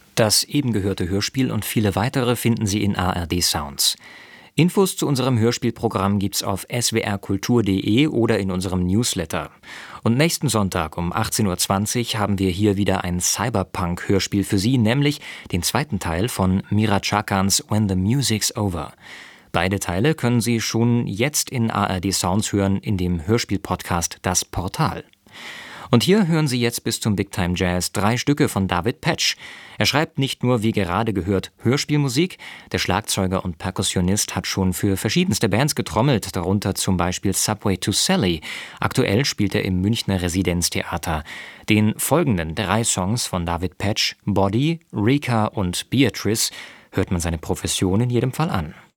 Das eben gehörte Hörspiel und viele weitere finden Sie in ARD Sounds. Infos zu unserem Hörspielprogramm gibt's auf swrkultur.de oder in unserem Newsletter. Und nächsten Sonntag um 18:20 Uhr haben wir hier wieder ein Cyberpunk-Hörspiel für Sie, nämlich den zweiten Teil von Mira Chakans When the Music's Over. Beide Teile können Sie schon jetzt in ARD Sounds hören, in dem Hörspiel-Podcast Das Portal. Und hier hören Sie jetzt bis zum Big Time Jazz 3 Stücke von David Patch. Er schreibt nicht nur, wie gerade gehört, Hörspielmusik. Der Schlagzeuger und Perkussionist hat schon für verschiedenste Bands getrommelt, darunter zum Beispiel Subway to Sally. Aktuell spielt er im Münchner Residenztheater. Den folgenden 3 Songs von David Patch, Body, Rika und Beatrice, hört man seine Profession in jedem Fall an.